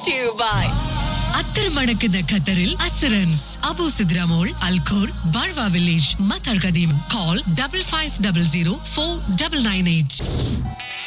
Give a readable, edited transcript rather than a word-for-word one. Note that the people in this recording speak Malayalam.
brought to you by അത്തരമടക്കുന്ന ഖത്തറിൽ assurance Abu സിദ്രാമോൾ Al Khor ബാർവ village Mattar കദീം call 5500 4998.